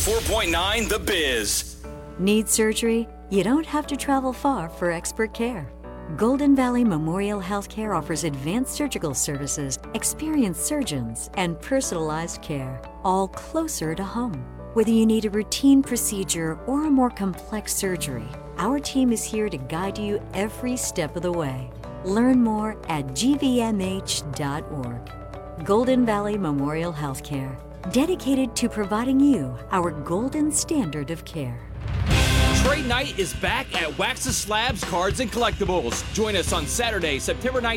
94.9 The Biz. Need surgery? You don't have to travel far for expert care. Golden Valley Memorial Healthcare offers advanced surgical services, experienced surgeons, and personalized care, all closer to home. Whether you need a routine procedure or a more complex surgery, our team is here to guide you every step of the way. Learn more at gvmh.org. Golden Valley Memorial Healthcare, dedicated to providing you our golden standard of care. Trade night is back at Wax's Slabs Cards and Collectibles. Join us on Saturday, September 19th.